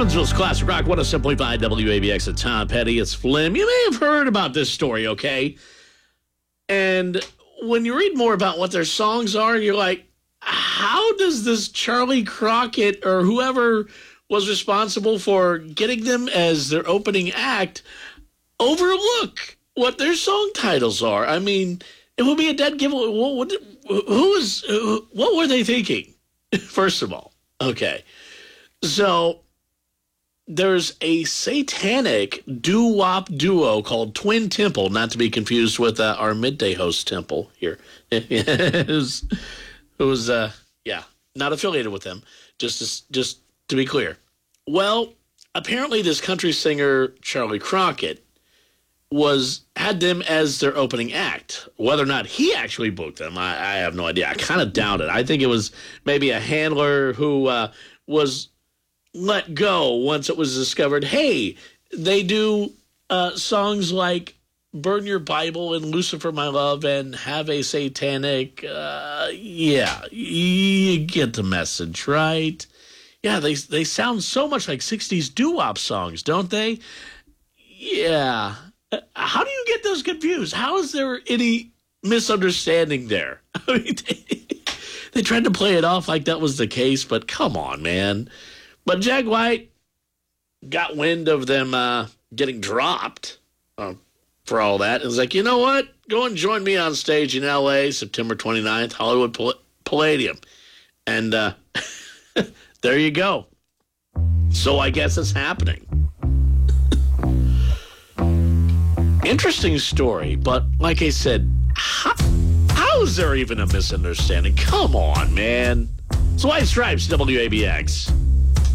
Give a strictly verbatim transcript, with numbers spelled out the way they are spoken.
Evansville's Classic Rock, one oh seven point five W A B X at Tom Petty. It's Flim. You may have heard about this story, okay? And when you read more about what their songs are, you're like, how does this Charlie Crockett or whoever was responsible for getting them as their opening act overlook what their song titles are? I mean, it would be a dead giveaway. What, what, who is, what were they thinking, first of all? Okay. So there's a satanic doo-wop duo called Twin Temple, not to be confused with uh, our midday host Temple here. who's, who's uh, yeah, not affiliated with them, just to, just to be clear. Well, apparently this country singer, Charlie Crockett, was had them as their opening act. Whether or not he actually booked them, I, I have no idea. I kind of doubt it. I think it was maybe a handler who uh, was let go once it was discovered, hey, they do uh, songs like Burn Your Bible and Lucifer My Love and Have a Satanic, uh, yeah, you get the message, right? Yeah, they they sound so much like sixties doo-wop songs, don't they? Yeah. How do you get those confused? How is there any misunderstanding there? I mean, they, they tried to play it off like that was the case, but come on, man. But Jack White got wind of them uh, getting dropped uh, for all that. And was like, you know what? Go and join me on stage in L A September twenty-ninth, Hollywood Pall- Palladium. And uh, there you go. So I guess it's happening. Interesting story, but like I said, how, how is there even a misunderstanding? Come on, man. It's White Stripes, W A B X.